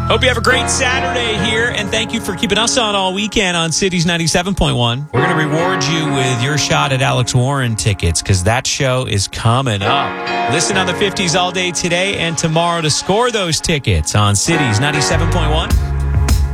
Hope you have a great Saturday here, and thank you for keeping us on all weekend on Cities 97.1. We're going to reward you with your shot at Alex Warren tickets because that show is coming up. Listen on the 50s all day today and tomorrow to score those tickets on Cities 97.1.